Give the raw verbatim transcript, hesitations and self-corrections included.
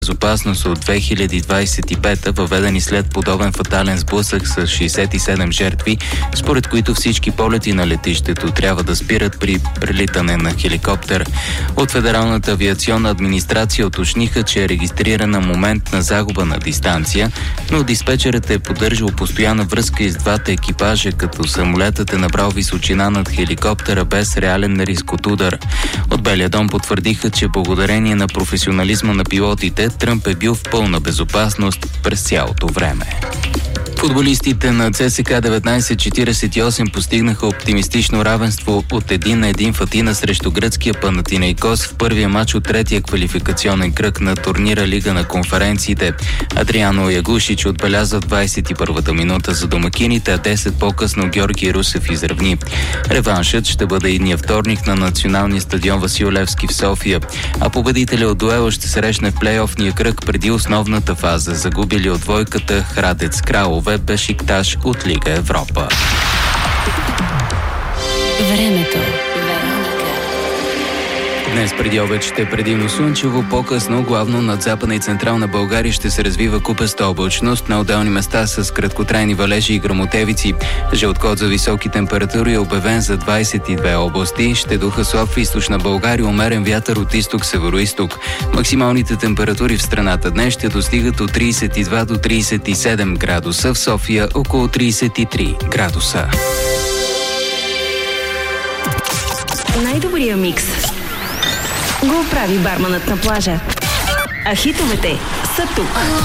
безопасност от две хиляди двадесет и пета, въведени след подобен фатален сблъсък с шейсет и седем жертви, според които всички полети на летището трябва да спират при прелитане на хеликоптер. От Федералната авиационна администрация уточниха, че е регистрирана момент на загуба на дистанция, но диспетчерът е поддържал постоянна връзка и с двата екипажа, като самолетът е набрал височина над хеликоптера без реален риск от удар. От Белия дом потвърдиха, че благодарение на професионализма на пилотите, Тръмп е бил в пълна безопасност през цялото време. Футболистите на ЦСКА деветнадесет четиридесет и осем постигнаха оптимистично равенство от един на един в Атина срещу гръцкия Панатинейкос в първия матч от третия квалификационен кръг на турнира Лига на конференциите. Адриано Ягушич отбеляза двадесет и първата минута за домакините, а десет по-късно Георги Русев изравни. Реваншът ще бъде идния вторник на националния стадион Васил Левски в София, а победителя от дуела ще срещне в плейофния кръг преди основната фаза, загубили от двойката Храдец Кралове Бешикташ от Лига Европа. Времето. Днес преди обед ще е предимно слънчево, по-късно главно над Западна и Централна България ще се развива купеста облачност, на отделни места с краткотрайни валежи и гръмотевици. Жълт код за високи температури е обявен за двадесет и две области. Ще духа слаб в източна България, умерен вятър от изток-североизток. Максималните температури в страната днес ще достигат от тридесет и два до тридесет и седем градуса, в София около тридесет и три градуса. Най-добрия микс го прави барманът на плажа. А хитовете са тук.